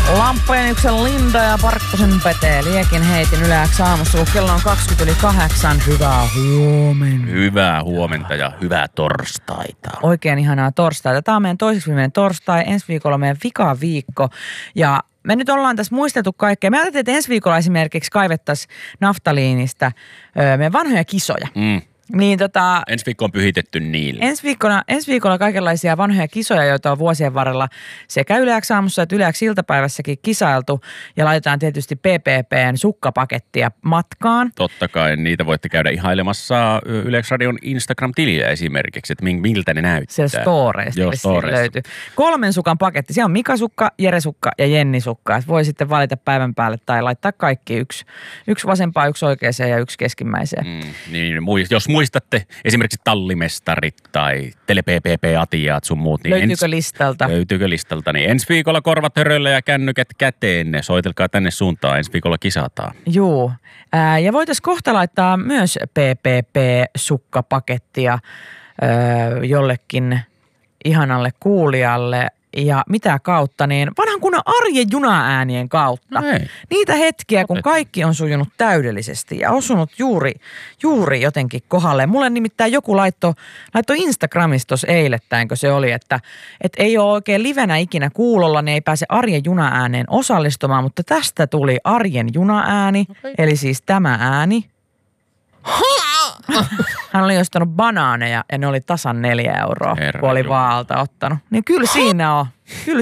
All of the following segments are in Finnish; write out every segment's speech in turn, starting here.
Lampeenyksen Linda ja Parkkosen Pete Liekin heitin yleäksi aamussa, kun kello on 20:08. Hyvää huomenta. Hyvää huomenta ja hyvää torstaita. Oikein ihanaa torstaita. Tämä on meidän toiseksi viimeinen torstai. Ensi viikolla meidän vikaviikko. Ja me nyt ollaan tässä muisteltu kaikkea. Me ajattelin, että ensi viikolla esimerkiksi kaivettaisiin naftaliinista meidän vanhoja kisoja. Niin ensi viikko on pyhitetty niille. Ensi viikolla kaikenlaisia vanhoja kisoja, joita on vuosien varrella sekä Yleäksi aamussa että Yleäksi iltapäivässäkin kisailtu. Ja laitetaan tietysti PPPn sukkapakettia matkaan. Totta kai niitä voitte käydä ihailemassa Yleisradion Instagram-tiliä esimerkiksi, että miltä ne näyttää. Siellä storeista löytyy. 3 sukan paketti. Siellä on Mika-sukka, Jere-sukka ja Jenni-sukka. Voi sitten valita päivän päälle tai laittaa kaikki yksi vasempaan, yksi oikeeseen ja yksi keskimmäiseen. Niin, jos muistatte esimerkiksi Tallimestarit tai Tele-PPP-atiaat sun muut. Niin Löytyykö listalta? Niin ensi viikolla korvat höröllä ja kännykät käteen. Soitelkaa tänne suuntaan. Ensi viikolla kisataan. Joo. Ja voitaisiin kohta laittaa myös PPP-sukkapakettia jollekin ihanalle kuulijalle. Ja mitä kautta, niin vanhan kunnan arjen juna-äänien kautta. No niitä hetkiä, kun kaikki on sujunut täydellisesti ja osunut juuri jotenkin kohdalle. Mulle nimittäin joku laittoi Instagramissa tuossa eilettäinkö se oli, että ei ole oikein livenä ikinä kuulolla, niin ei pääse arjen juna-ääneen osallistumaan, mutta tästä tuli arjen juna-ääni, eli siis tämä ääni. Hän oli ostanut banaaneja ja ne oli tasan 4 euroa, kun oli vaalta ottanut. Niin kyllä siinä on.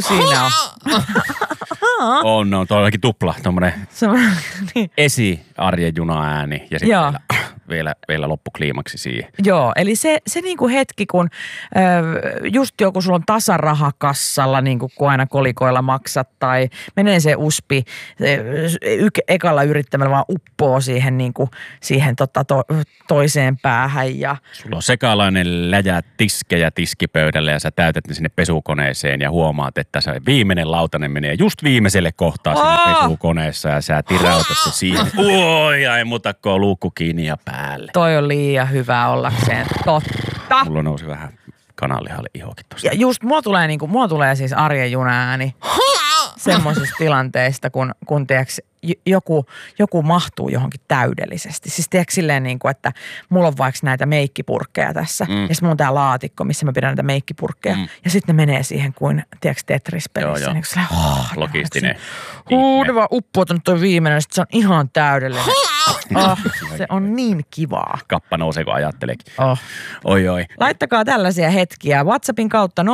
On todellakin tupla, tommonen niin. esi-arjen juna-ääni ja sitten vielä loppukliimaksi siihen. Joo, eli se niinku hetki, kun just joku sulla on tasarahakassalla, niinku kun aina kolikoilla maksat tai menee se uspi ekalla yrittämällä vaan uppoo siihen, niinku, siihen toiseen päähän. Ja sulla on sekalainen läjä tiskejä tiskipöydälle ja sä täytät ne sinne pesukoneeseen ja huomaat, että se viimeinen lautanen menee just viimeiselle kohtaa siinä pesukoneessa ja sä tirautat se siihen. Oi, ai mutakkoon luukku kiinni ja päälle. Toi on liian hyvä ollakseen totta. Mulla nousi vähän kananlihalle ihokin tosta. Ja just mulla tulee siis arjen juna-ääni semmoisista tilanteista, kun tiiäks, joku mahtuu johonkin täydellisesti. Siis tiedätkö silleen niin kuin, että mulla on vaikka näitä meikkipurkkeja tässä. Ja sitten mulla on tää laatikko, missä mä pidän näitä meikkipurkkeja. Ja sitten ne menee siihen kuin, tiedätkö, Tetris-pelissä. Joo. Niin kuin logistinen. Ne vaan uppoutunut toi viimeinen, sitten se on ihan täydellinen. Se on niin kivaa. Kappa nousee, kun ajatteleekin. Oi. Laittakaa tällaisia hetkiä WhatsAppin kautta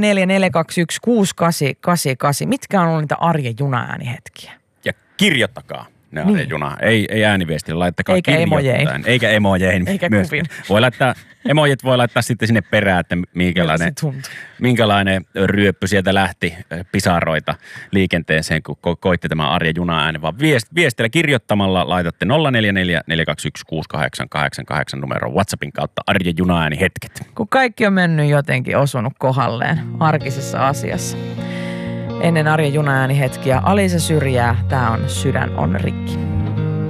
0444216888. Mitkä on ollut niitä arjen juna-äänihetkiä? Ja kirjoittakaa ne arjen juna. Ei ääniviestillä, laittakaa eikä kirjoittaen. Eikä emojein. Eikä myös. kuvin. Emojit voi laittaa sitten sinne perään, että minkälainen ryöppy sieltä lähti pisaroita liikenteeseen, kun koitti tämä arjen juna-ääni. Vaan viestillä kirjoittamalla laitatte 0444216888 numeroon WhatsAppin kautta arjen juna-ääni hetket. Kun kaikki on mennyt jotenkin osunut kohdalleen arkisessa asiassa. Ennen arjen juna-ääni hetkiä Alisa Syrjää, tää on Sydän on rikki.